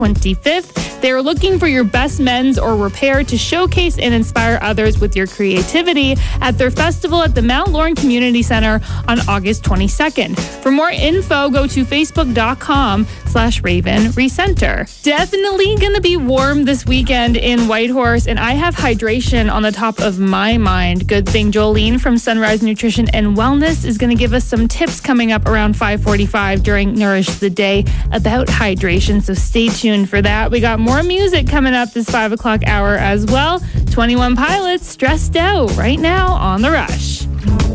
25th. They're looking for your best men's or repair to showcase and inspire others with your creativity at their festival at the Mount Lorne Community Center on August 22nd. For more info, go to facebook.com/Raven Recenter. Definitely going to be warm this weekend in Whitehorse, and I have hydration on the top of my mind. Good thing Jolene from Sunrise Nutrition and Wellness is going to give us some tips coming up around 5:45 during Nourish the Day about hydration, so stay tuned for that. We got more music coming up this 5 o'clock hour as well. 21 Pilots, Stressed Out, right now on The Rush.